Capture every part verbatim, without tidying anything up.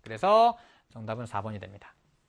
그래서 정답은 사 번이 됩니다.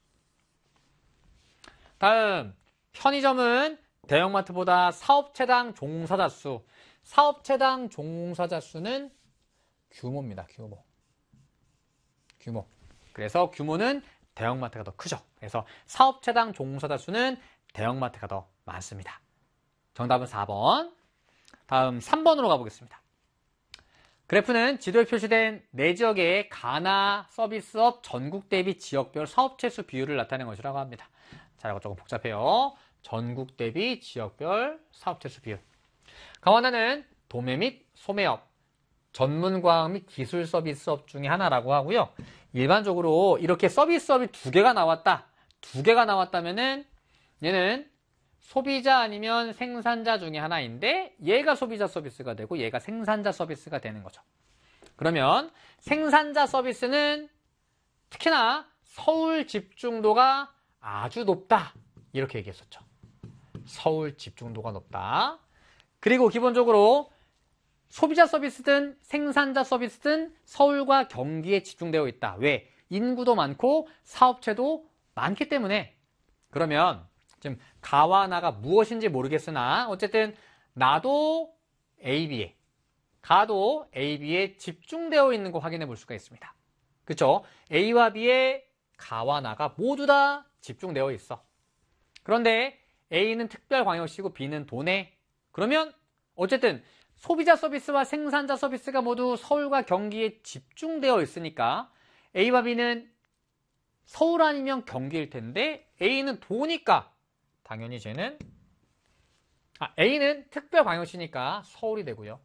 다음, 편의점은 대형마트보다 사업체당 종사자 수. 사업체당 종사자 수는 규모입니다. 규모. 규모. 그래서 규모는 대형마트가 더 크죠. 그래서 사업체당 종사자 수는 대형마트가 더 많습니다. 정답은 사 번. 다음 삼 번으로 가보겠습니다. 그래프는 지도에 표시된 네 지역의 가나 서비스업 전국 대비 지역별 사업체 수 비율을 나타내는 것이라고 합니다. 자, 이거 조금 복잡해요. 전국 대비 지역별 사업체 수 비율. 강원도는 도매 및 소매업, 전문과학 및 기술 서비스업 중에 하나라고 하고요. 일반적으로 이렇게 서비스업이 두 개가 나왔다. 두 개가 나왔다면은 얘는 소비자 아니면 생산자 중에 하나인데 얘가 소비자 서비스가 되고 얘가 생산자 서비스가 되는 거죠. 그러면 생산자 서비스는 특히나 서울 집중도가 아주 높다. 이렇게 얘기했었죠. 서울 집중도가 높다. 그리고 기본적으로 소비자 서비스든 생산자 서비스든 서울과 경기에 집중되어 있다. 왜? 인구도 많고 사업체도 많기 때문에. 그러면 지금 가와 나가 무엇인지 모르겠으나 어쨌든 나도 A, B에, 가도 A, B에 집중되어 있는 거 확인해 볼 수가 있습니다. 그렇죠? A와 B에 가와 나가 모두 다 집중되어 있어. 그런데 A는 특별광역시고 B는 도내. 그러면 어쨌든 소비자 서비스와 생산자 서비스가 모두 서울과 경기에 집중되어 있으니까 A와 B는 서울 아니면 경기일 텐데 A는 도니까 당연히 쟤는 아, A는 특별광역시니까 서울이 되고요.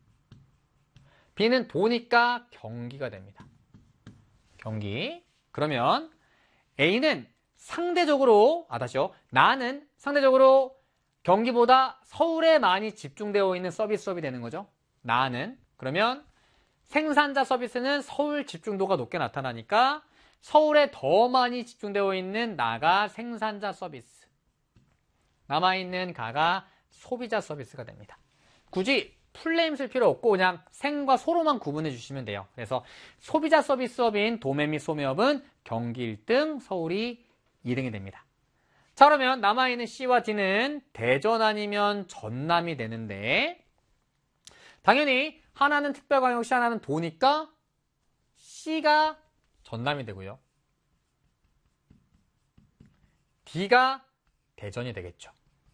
B는 도니까 경기가 됩니다. 경기. 그러면 A는 상대적으로 아 다시요. 나는 상대적으로 경기보다 서울에 많이 집중되어 있는 서비스업이 되는 거죠. 나는. 그러면 생산자 서비스는 서울 집중도가 높게 나타나니까 서울에 더 많이 집중되어 있는 나가 생산자 서비스. 남아있는 가가 소비자 서비스가 됩니다. 굳이 풀네임 쓸 필요 없고 그냥 생과 소로만 구분해 주시면 돼요. 그래서 소비자 서비스업인 도매 및 소매업은 경기 일 등, 서울이 이 등이 됩니다. 자, 그러면 남아있는 C와 D는 대전 아니면 전남이 되는데 당연히 하나는 특별광역시, 하나는 도니까 C가 전남이 되고요. D가 대전이 되겠죠.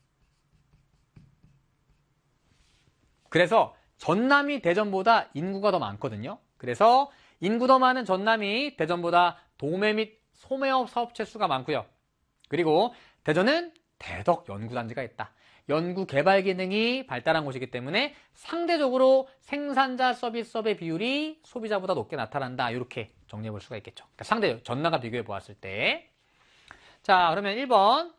그래서 전남이 대전보다 인구가 더 많거든요. 그래서 인구 더 많은 전남이 대전보다 도매 및 소매업 사업체 수가 많고요. 그리고 대전은 대덕 연구단지가 있다. 연구 개발 기능이 발달한 곳이기 때문에 상대적으로 생산자 서비스업의 비율이 소비자보다 높게 나타난다. 이렇게 정리해 볼 수가 있겠죠. 그러니까 상대 전남과 비교해 보았을 때. 자, 그러면 일 번.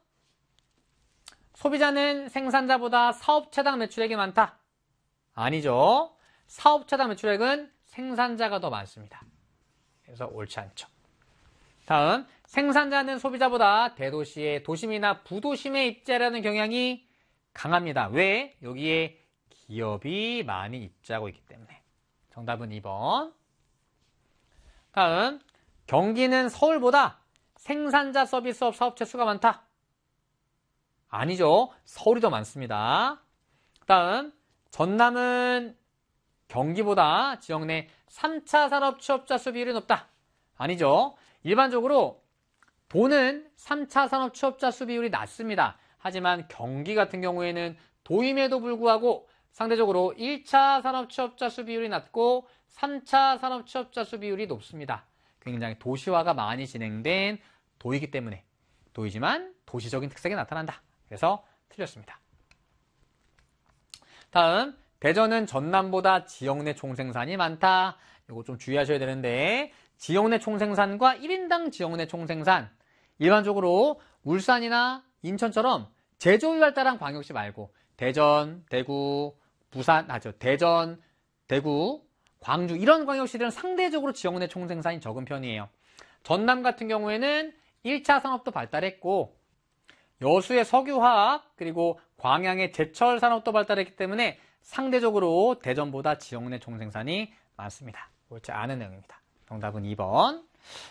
소비자는 생산자보다 사업체당 매출액이 많다. 아니죠. 사업체당 매출액은 생산자가 더 많습니다. 그래서 옳지 않죠. 다음, 생산자는 소비자보다 대도시의 도심이나 부도심에 입지하려는 경향이 강합니다. 왜? 여기에 기업이 많이 입지하고 있기 때문에. 정답은 이 번. 다음, 경기는 서울보다 생산자 서비스업 사업체 수가 많다. 아니죠. 서울이 더 많습니다. 다음, 전남은 경기보다 지역 내 삼 차 산업 취업자 수 비율이 높다. 아니죠. 일반적으로 도는 삼 차 산업 취업자 수 비율이 낮습니다. 하지만 경기 같은 경우에는 도임에도 불구하고 상대적으로 일 차 산업 취업자 수 비율이 낮고 삼 차 산업 취업자 수 비율이 높습니다. 굉장히 도시화가 많이 진행된 도이기 때문에 도이지만 도시적인 특색이 나타난다. 그래서 틀렸습니다. 다음, 대전은 전남보다 지역 내 총생산이 많다. 이거 좀 주의하셔야 되는데 지역 내 총생산과 일 인당 지역 내 총생산 일반적으로 울산이나 인천처럼 제조업이 발달한 광역시 말고 대전, 대구, 부산, 아죠 대전, 대구, 광주 이런 광역시들은 상대적으로 지역 내 총생산이 적은 편이에요. 전남 같은 경우에는 일 차 산업도 발달했고 여수의 석유화학 그리고 광양의 제철 산업도 발달했기 때문에 상대적으로 대전보다 지역 내 총생산이 많습니다. 옳지 않은 내용입니다. 정답은 이 번.